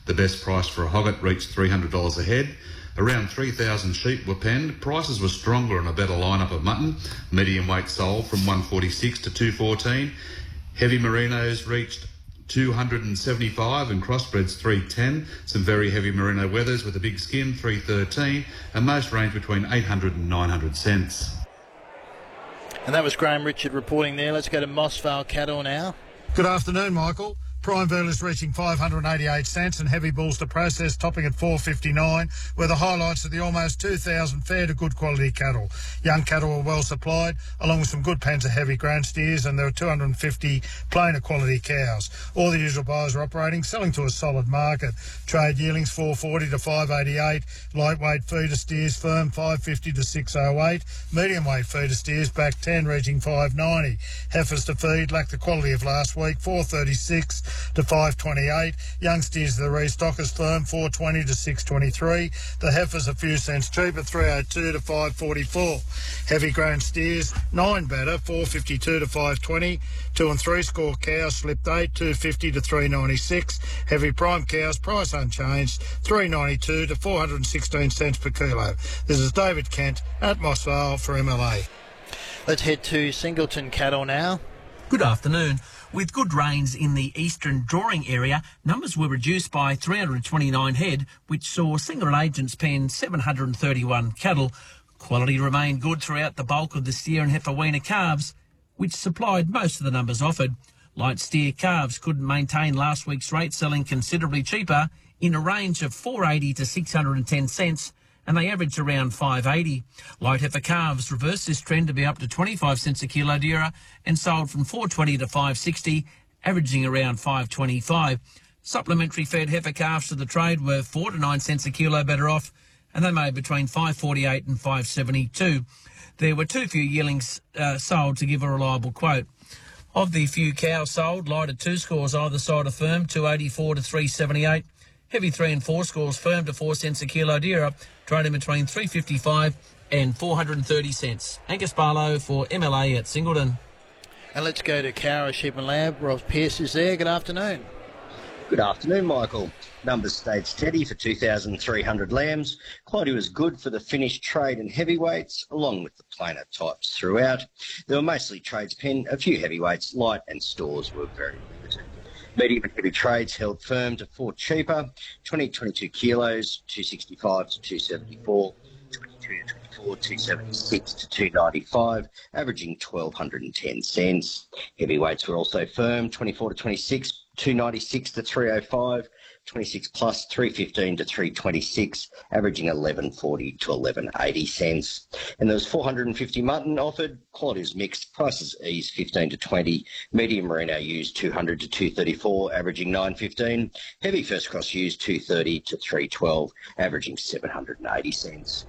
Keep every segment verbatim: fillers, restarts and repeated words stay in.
The best price for a hogget reached three hundred dollars a head. Around three thousand sheep were penned. Prices were stronger and a better lineup of mutton. Medium weight sold from one forty-six to two fourteen. Heavy merinos reached two hundred seventy-five and crossbreds three ten. Some very heavy merino weathers with a big skin three thirteen, and most range between eight hundred and nine hundred cents. And that was Graham Richard reporting there. Let's go to Moss Vale Cattle now. Good afternoon, Michael. Prime veal is reaching five hundred eighty-eight cents and heavy bulls to process topping at four fifty-nine, where the highlights are the almost two thousand fair to good quality cattle. Young cattle are well supplied, along with some good pens of heavy ground steers, and there are two hundred fifty plainer quality cows. All the usual buyers are operating, selling to a solid market. Trade yearlings four forty to five eighty-eight, lightweight feeder steers firm five fifty to six oh eight, medium weight feeder steers back ten reaching five ninety. Heifers to feed lack the quality of last week, four thirty-six to five twenty-eight. Young steers to the restockers firm four twenty to six twenty-three. The heifers a few cents cheaper, three oh two to five forty-four. Heavy grown steers nine better, four fifty-two to five twenty. Two and three score cows slipped eight, two fifty to three ninety-six. Heavy prime cows price unchanged, three ninety-two to four hundred sixteen cents per kilo. This is David Kent at Moss Vale for M L A. Let's head to Singleton Cattle now. Good afternoon. With good rains in the eastern drawing area, numbers were reduced by three hundred twenty-nine head, which saw single agents pen seven hundred thirty-one cattle. Quality remained good throughout the bulk of the steer and heifer weaner calves, which supplied most of the numbers offered. Light steer calves couldn't maintain last week's rate, selling considerably cheaper in a range of four eighty to six hundred ten cents, and they averaged around five eighty. Light heifer calves reversed this trend to be up to twenty-five cents a kilo dearer and sold from four twenty to five sixty, averaging around five twenty-five. Supplementary fed heifer calves to the trade were four to nine cents a kilo better off, and they made between five forty-eight and five seventy-two. There were too few yearlings uh, sold to give a reliable quote. Of the few cows sold, lighter two scores either side of firm, two eighty-four to three seventy-eight. Heavy three and four scores firm to four cents a kilo dearer, trading between three fifty-five and four hundred thirty cents. Angus Barlow for M L A at Singleton. And let's go to Cowra Sheep and Lab. Ross Pearce is there. Good afternoon. Good afternoon, Michael. Numbers stayed steady for two thousand three hundred lambs. Quality was good for the finished trade and heavyweights, along with the plainer types throughout. There were mostly trades pen, a few heavyweights, light and stores were very limited. Medium and heavy trades held firm to four cheaper, twenty to twenty-two kilos, two sixty-five to two seventy-four, twenty-two to twenty-four, two seventy-six to two ninety-five, averaging twelve ten cents. Heavyweights were also firm, twenty-four to twenty-six, two ninety-six to three oh five, twenty-six plus, three fifteen to three twenty-six, averaging eleven forty to eleven eighty cents. And there was four hundred fifty mutton offered. Quality was mixed. Prices eased fifteen to twenty. Medium merino used two hundred to two thirty-four, averaging nine fifteen. Heavy first cross used two thirty to three twelve, averaging seven hundred eighty cents.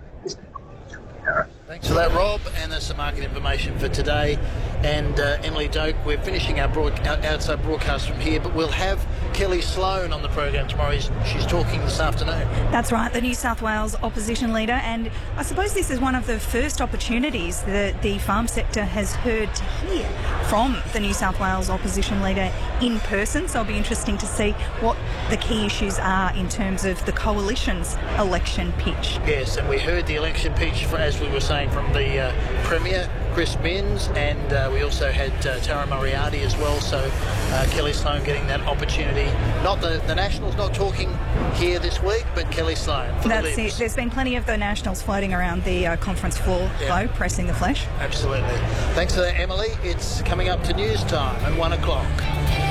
Thanks for that, Rob. And that's the market information for today. And uh, Emily Doak, we're finishing our broad, outside broadcast from here, but we'll have Kelly Sloan on the program tomorrow. She's talking this afternoon. That's right, the New South Wales opposition leader. And I suppose this is one of the first opportunities that the farm sector has heard to hear from the New South Wales opposition leader in person. So it'll be interesting to see what the key issues are in terms of the coalition's election pitch. Yes, and we heard the election pitch, for, as we were saying, from the uh, Premier, Chris Minns, and uh, we also had uh, Tara Moriarty as well. So uh, Kelly Sloan getting that opportunity. Not the, the Nationals not talking here this week, but Kelly Sloan for That's the it. There's been plenty of the Nationals floating around the uh, conference floor, yeah. though, pressing the flesh. Absolutely. Thanks for that, Emily. It's coming up to news time at one o'clock.